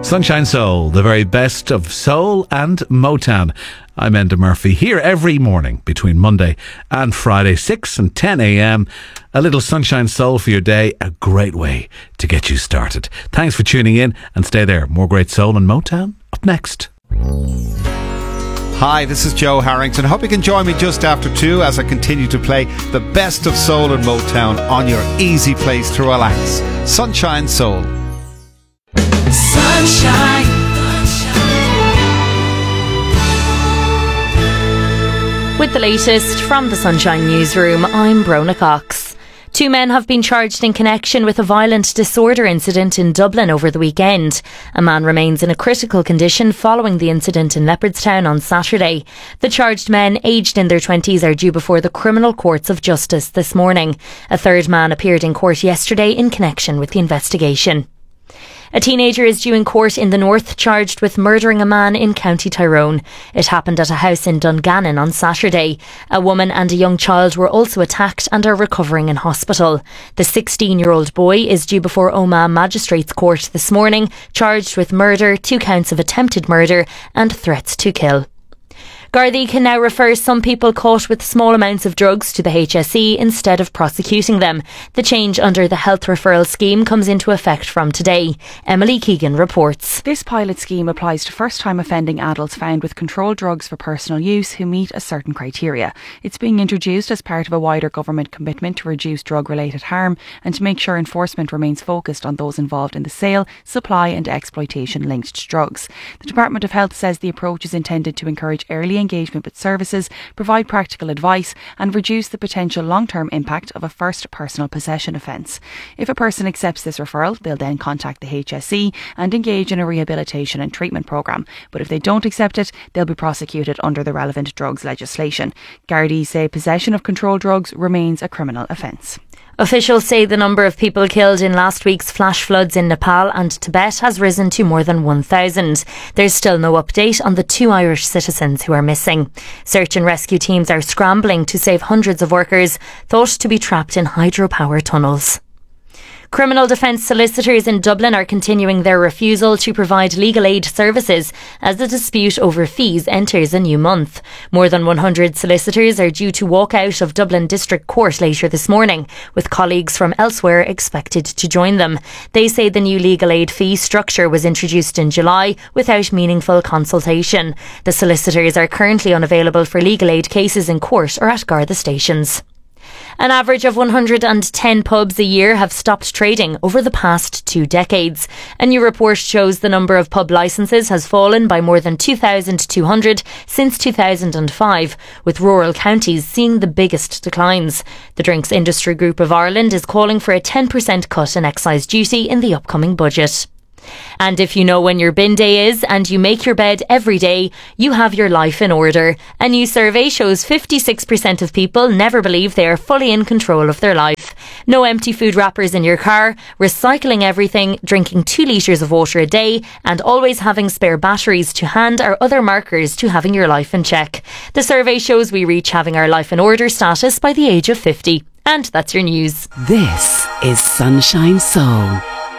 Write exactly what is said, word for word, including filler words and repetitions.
Sunshine Soul, the very best of soul and Motown. I'm Enda Murphy, here every morning between Monday and Friday, six and ten a.m. A little Sunshine Soul for your day, a great way to get you started. Thanks for tuning in and stay there. More great soul and Motown up next. Hi, this is Joe Harrington. Hope you can join me just after two as I continue to play the best of soul and Motown on your easy place to relax. Sunshine Soul. Sunshine. With the latest from the Sunshine Newsroom, I'm Brona Cox. Two men have been charged in connection with a violent disorder incident in Dublin over the weekend. A man remains in a critical condition following the incident in Leopardstown on Saturday. The charged men, aged in their twenties, are due before the criminal courts of justice this morning. A third man appeared in court yesterday in connection with the investigation. A teenager is due in court in the north, charged with murdering a man in County Tyrone. It happened at a house in Dungannon on Saturday. A woman and a young child were also attacked and are recovering in hospital. The sixteen-year-old boy is due before Omagh Magistrates Court this morning, charged with murder, two counts of attempted murder and threats to kill. Gardaí can now refer some people caught with small amounts of drugs to the H S E instead of prosecuting them. The change under the health referral scheme comes into effect from today. Emily Keegan reports. This pilot scheme applies to first-time offending adults found with controlled drugs for personal use who meet a certain criteria. It's being introduced as part of a wider government commitment to reduce drug-related harm and to make sure enforcement remains focused on those involved in the sale, supply and exploitation linked to drugs. The Department of Health says the approach is intended to encourage early engagement with services, provide practical advice and reduce the potential long-term impact of a first personal possession offence. If a person accepts this referral, they'll then contact the H S E and engage in a rehabilitation and treatment programme. But if they don't accept it, they'll be prosecuted under the relevant drugs legislation. Gardaí say possession of controlled drugs remains a criminal offence. Officials say the number of people killed in last week's flash floods in Nepal and Tibet has risen to more than one thousand. There's still no update on the two Irish citizens who are missing. Search and rescue teams are scrambling to save hundreds of workers thought to be trapped in hydropower tunnels. Criminal defence solicitors in Dublin are continuing their refusal to provide legal aid services as the dispute over fees enters a new month. More than one hundred solicitors are due to walk out of Dublin District Court later this morning, with colleagues from elsewhere expected to join them. They say the new legal aid fee structure was introduced in July without meaningful consultation. The solicitors are currently unavailable for legal aid cases in court or at Garda stations. An average of one hundred ten pubs a year have stopped trading over the past two decades. A new report shows the number of pub licences has fallen by more than two thousand two hundred since two thousand five, with rural counties seeing the biggest declines. The Drinks Industry Group of Ireland is calling for a ten percent cut in excise duty in the upcoming budget. And if you know when your bin day is and you make your bed every day, you have your life in order. A new survey shows fifty-six percent of people never believe they are fully in control of their life. No empty food wrappers in your car, recycling everything, drinking two litres of water a day and always having spare batteries to hand are other markers to having your life in check. The survey shows we reach having our life in order status by the age of fifty. And that's your news. This is Sunshine Soul